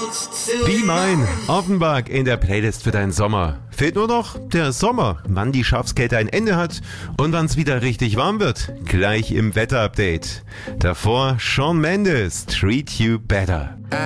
Be Mine, Offenbach in der Playlist für deinen Sommer. Fehlt nur noch der Sommer, wann die Schafskälte ein Ende hat und wann es wieder richtig warm wird. Gleich im Wetterupdate. Davor Shawn Mendes, Treat You Better.